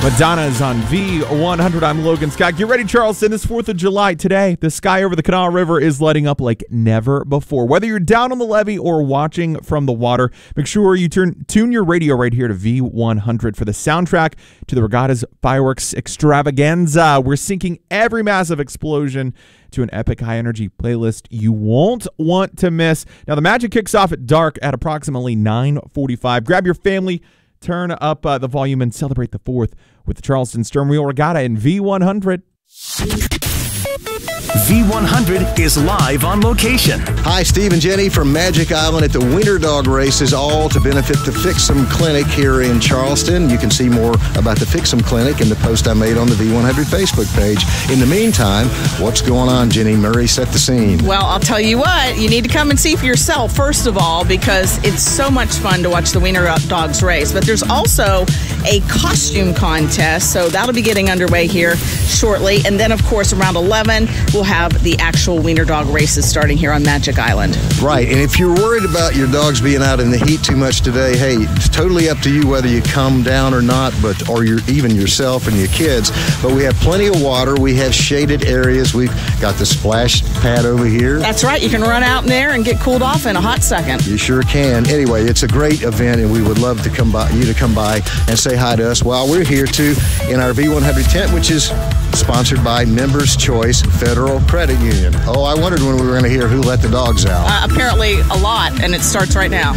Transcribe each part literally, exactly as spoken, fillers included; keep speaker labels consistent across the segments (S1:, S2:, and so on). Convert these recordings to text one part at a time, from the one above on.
S1: Madonna's on V one hundred. I'm Logan Scott. Get ready, Charleston. This fourth of July today. The sky over the Kanawha River is lighting up like never before. Whether you're down on the levee or watching from the water, make sure you turn tune your radio right here to V one hundred for the soundtrack to the Regatta's fireworks extravaganza. We're syncing every massive explosion to an epic high-energy playlist you won't want to miss. Now, the magic kicks off at dark at approximately nine forty-five. Grab your family, turn up uh, the volume, and celebrate the fourth with the Charleston Stern Wheel Regatta in V one hundred.
S2: V one hundred is live on location.
S3: Hi, Steve and Jenny from Magic Island at the Winter Dog Races, all to benefit the Fix 'em Clinic here in Charleston. You can see more about the Fix 'em Clinic in the post I made on the V one hundred Facebook page. In the meantime, what's going on, Jenny? Murray, set the scene.
S4: Well, I'll tell you what, you need to come and see for yourself, first of all, because it's so much fun to watch the Wiener Dogs race. But there's also a costume contest, so that'll be getting underway here shortly. And then, of course, around eleven, we'll have the actual Wiener Dog races starting here on Magic Island.
S3: Right, and if you're worried about your dogs being out in the heat too much today, hey, it's totally up to you whether you come down or not, but or you're even yourself and your kids. But we have plenty of water. We have shaded areas. We've got the splash pad over here.
S4: That's right. You can run out in there and get cooled off in a hot second.
S3: You sure can. Anyway, it's a great event, and we would love to come by you to come by and say hi to us while we're here too in our V one hundred tent, which is sponsored by Members Choice Federal Credit Union. Oh, I wondered when we were going to hear who let the dogs out.
S4: Uh, apparently a lot, and it starts right now.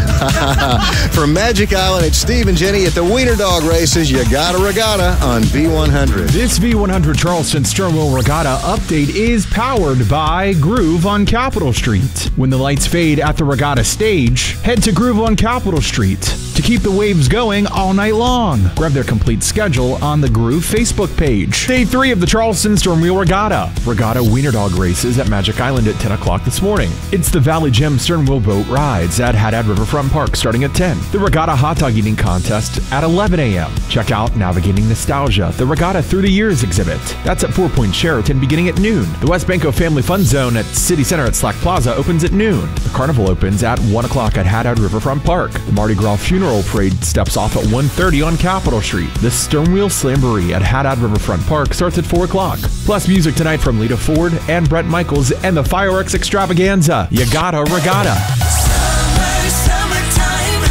S3: From Magic Island, it's Steve and Jenny at the Wiener Dog Races. You got a regatta on V one hundred.
S5: This V one hundred Charleston Stern Wheel Regatta update is powered by Groove on Capitol Street. When the lights fade at the regatta stage, head to Groove on Capitol Street to keep the waves going all night long. Grab their complete schedule on the Groove Facebook page. Day three of the Charleston Stern Wheel Regatta. Regatta Wiener Dog races at Magic Island at ten o'clock this morning. It's the Valley Gem Stern Wheel Boat Rides at Haddad Riverfront Park starting at ten. The Regatta Hot Dog Eating Contest at eleven a.m. Check out Navigating Nostalgia, the Regatta Through the Years exhibit. That's at Four Point Sheraton beginning at noon. The West Banco Family Fun Zone at City Center at Slack Plaza opens at noon. The Carnival opens at one o'clock at Haddad Riverfront Park. The Mardi Gras Funeral Parade steps off at one thirty on Capitol Street. The Stern Wheel Slamboree at Haddad Riverfront Park starts at four o'clock. Plus music tonight from Lita Ford and Brett Michaels and the Fireworks Extravaganza. You got a regatta.
S6: Summer, summertime.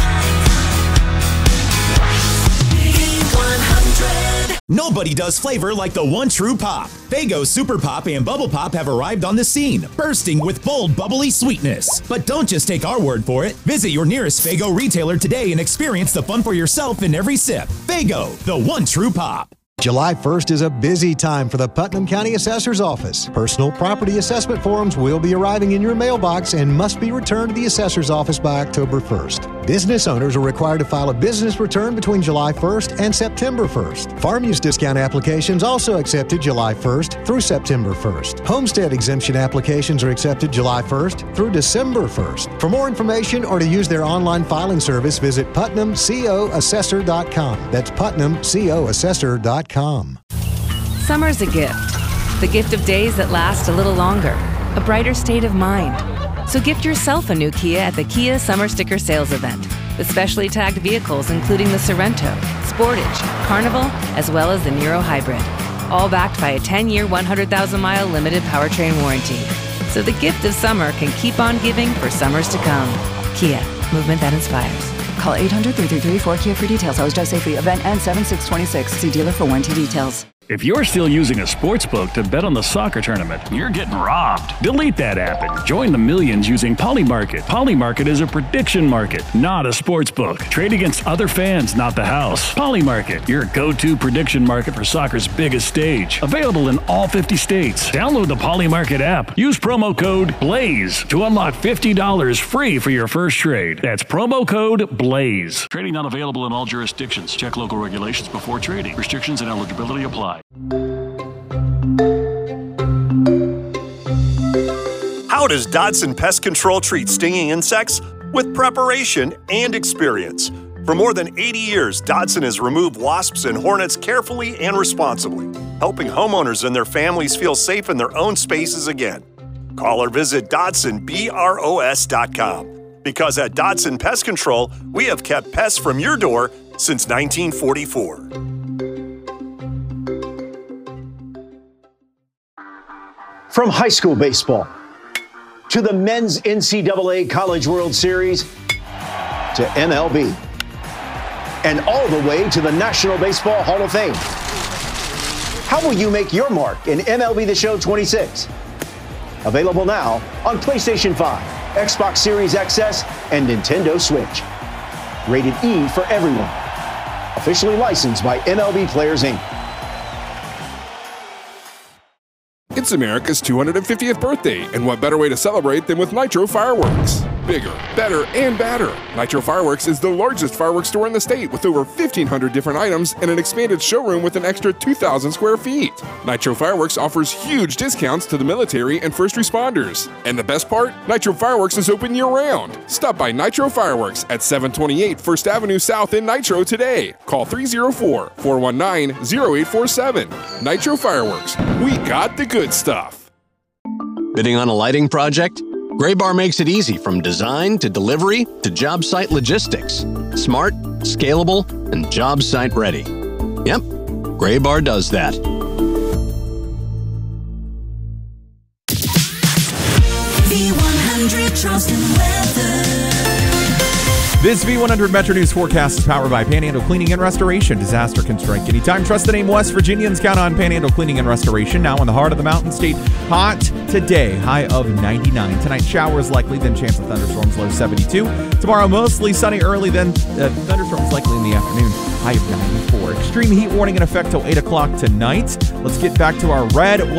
S6: V one hundred.
S7: Nobody does flavor like the one true pop. Faygo Super Pop and Bubble Pop have arrived on the scene, bursting with bold, bubbly sweetness. But don't just take our word for it. Visit your nearest Faygo retailer today and experience the fun for yourself in every sip. Faygo, the one true pop.
S8: July first is a busy time for the Putnam County Assessor's Office. Personal property assessment forms will be arriving in your mailbox and must be returned to the Assessor's Office by October first. Business owners are required to file a business return between July first and September first. Farm use discount applications also accepted July first through September first. Homestead exemption applications are accepted July first through December first. For more information or to use their online filing service, visit putnam co assessor dot com. That's putnam co assessor dot com.
S9: Summer's a gift. The gift of days that last a little longer. A brighter state of mind. So gift yourself a new Kia at the Kia Summer Sticker Sales Event. With specially tagged vehicles including the Sorrento, Sportage, Carnival, as well as the Niro Hybrid. All backed by a ten-year, one hundred thousand mile limited powertrain warranty. So the gift of summer can keep on giving for summers to come. Kia, movement that inspires.
S10: Call eight hundred, three three three, four K I A for details. Always drive safely. Event ends seven six twenty-six. See dealer for warranty details.
S11: If you're still using a sports book to bet on the soccer tournament, you're getting robbed. Delete that app and join the millions using Polymarket. Polymarket is a prediction market, not a sports book. Trade against other fans, not the house. Polymarket, your go-to prediction market for soccer's biggest stage. Available in all fifty states. Download the Polymarket app. Use promo code BLAZE to unlock fifty dollars free for your first trade. That's promo code BLAZE. Trading not available in all jurisdictions. Check local regulations before trading. Restrictions and eligibility apply.
S12: How does Dodson Pest Control treat stinging insects? With preparation and experience. For more than eighty years, Dodson has removed wasps and hornets carefully and responsibly, helping homeowners and their families feel safe in their own spaces again. Call or visit Dodson Bros dot com. Because at Dodson Pest Control, we have kept pests from your door since nineteen forty-four.
S13: From high school baseball to the men's N C double A College World Series to M L B and all the way to the National Baseball Hall of Fame. How will you make your mark in M L B The Show twenty-six? Available now on PlayStation five, Xbox Series X S, and Nintendo Switch. Rated E for everyone. Officially licensed by M L B Players, Incorporated.
S14: It's America's two hundred fiftieth birthday, and what better way to celebrate than with Nitro Fireworks? Bigger, better, and badder. Nitro Fireworks is the largest fireworks store in the state with over fifteen hundred different items and an expanded showroom with an extra two thousand square feet. Nitro Fireworks offers huge discounts to the military and first responders. And the best part? Nitro Fireworks is open year-round. Stop by Nitro Fireworks at seven twenty-eight First Avenue South in Nitro today. Call three oh four, four one nine, oh eight four seven. Nitro Fireworks. We got the good stuff.
S15: Bidding on a lighting project? Graybar makes it easy from design to delivery to job site logistics. Smart, scalable, and job site ready. Yep, Graybar does that.
S6: V one hundred Charleston weather.
S1: This V one hundred Metro News forecast is powered by Panhandle Cleaning and Restoration. Disaster can strike anytime. Trust the name West Virginians. Count on Panhandle Cleaning and Restoration. Now in the heart of the Mountain State. Hot today. High of ninety-nine. Tonight showers likely, then chance of thunderstorms. Low seventy-two. Tomorrow mostly sunny early, then uh, thunderstorms likely in the afternoon. High of ninety-four. Extreme heat warning in effect till eight o'clock tonight. Let's get back to our red